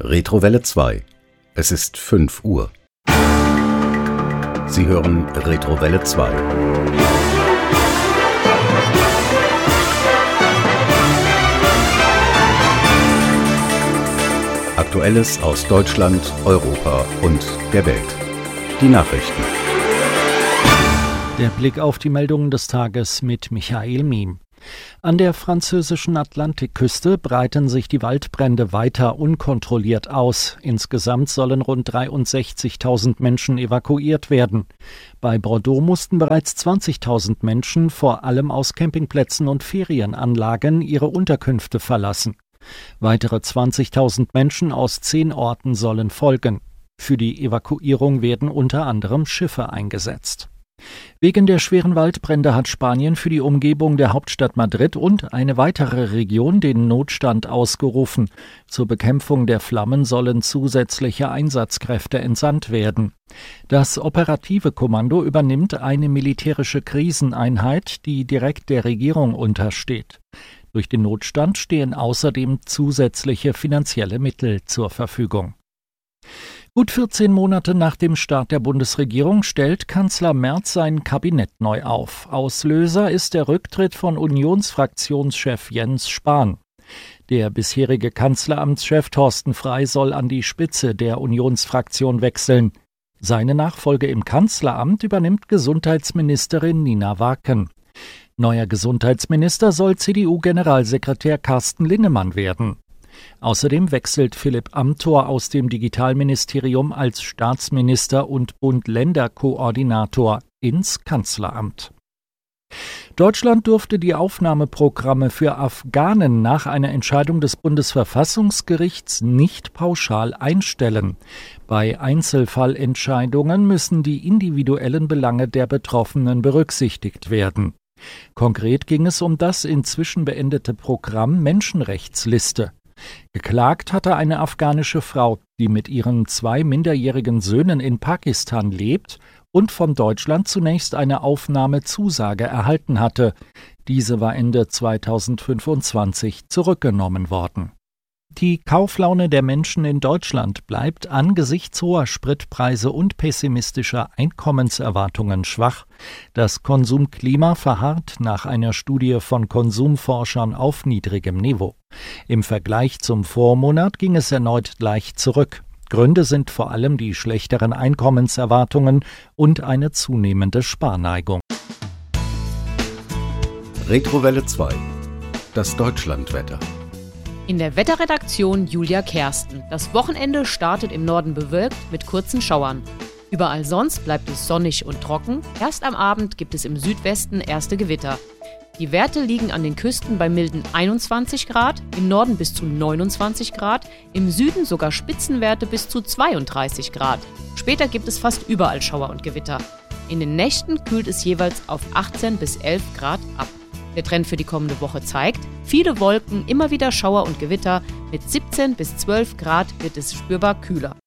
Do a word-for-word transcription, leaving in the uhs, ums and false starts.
Retrowelle zwei. Es ist fünf Uhr. Sie hören Retrowelle zwei. Aktuelles aus Deutschland, Europa und der Welt. Die Nachrichten. Der Blick auf die Meldungen des Tages mit Michael Miem. An der französischen Atlantikküste breiten sich die Waldbrände weiter unkontrolliert aus. Insgesamt sollen rund dreiundsechzigtausend Menschen evakuiert werden. Bei Bordeaux mussten bereits zwanzigtausend Menschen, vor allem aus Campingplätzen und Ferienanlagen, ihre Unterkünfte verlassen. Weitere zwanzigtausend Menschen aus zehn Orten sollen folgen. Für die Evakuierung werden unter anderem Schiffe eingesetzt. Wegen der schweren Waldbrände hat Spanien für die Umgebung der Hauptstadt Madrid und eine weitere Region den Notstand ausgerufen. Zur Bekämpfung der Flammen sollen zusätzliche Einsatzkräfte entsandt werden. Das operative Kommando übernimmt eine militärische Kriseneinheit, die direkt der Regierung untersteht. Durch den Notstand stehen außerdem zusätzliche finanzielle Mittel zur Verfügung. Gut vierzehn Monate nach dem Start der Bundesregierung stellt Kanzler Merz sein Kabinett neu auf. Auslöser ist der Rücktritt von Unionsfraktionschef Jens Spahn. Der bisherige Kanzleramtschef Thorsten Frey soll an die Spitze der Unionsfraktion wechseln. Seine Nachfolge im Kanzleramt übernimmt Gesundheitsministerin Nina Waken. Neuer Gesundheitsminister soll C D U-Generalsekretär Carsten Linnemann werden. Außerdem wechselt Philipp Amthor aus dem Digitalministerium als Staatsminister und Bund-Länder-Koordinator ins Kanzleramt. Deutschland durfte die Aufnahmeprogramme für Afghanen nach einer Entscheidung des Bundesverfassungsgerichts nicht pauschal einstellen. Bei Einzelfallentscheidungen müssen die individuellen Belange der Betroffenen berücksichtigt werden. Konkret ging es um das inzwischen beendete Programm Menschenrechtsliste. Geklagt hatte eine afghanische Frau, die mit ihren zwei minderjährigen Söhnen in Pakistan lebt und von Deutschland zunächst eine Aufnahmezusage erhalten hatte. Diese war Ende zweitausendfünfundzwanzig zurückgenommen worden. Die Kauflaune der Menschen in Deutschland bleibt angesichts hoher Spritpreise und pessimistischer Einkommenserwartungen schwach. Das Konsumklima verharrt nach einer Studie von Konsumforschern auf niedrigem Niveau. Im Vergleich zum Vormonat ging es erneut leicht zurück. Gründe sind vor allem die schlechteren Einkommenserwartungen und eine zunehmende Sparneigung. Retrowelle zwei. Das Deutschlandwetter. In der Wetterredaktion Julia Kersten. Das Wochenende startet im Norden bewölkt mit kurzen Schauern. Überall sonst bleibt es sonnig und trocken. Erst am Abend gibt es im Südwesten erste Gewitter. Die Werte liegen an den Küsten bei milden einundzwanzig Grad, im Norden bis zu neunundzwanzig Grad, im Süden sogar Spitzenwerte bis zu zweiunddreißig Grad. Später gibt es fast überall Schauer und Gewitter. In den Nächten kühlt es jeweils auf achtzehn bis elf Grad ab. Der Trend für die kommende Woche zeigt, viele Wolken, immer wieder Schauer und Gewitter. Mit siebzehn bis zwölf Grad wird es spürbar kühler.